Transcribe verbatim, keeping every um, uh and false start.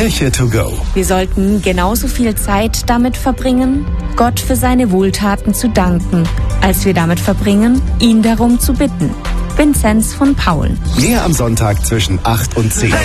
Kirche to go. Wir sollten genauso viel Zeit damit verbringen, Gott für seine Wohltaten zu danken, als wir damit verbringen, ihn darum zu bitten. Vinzenz von Paul. Mehr am Sonntag zwischen acht und zehn.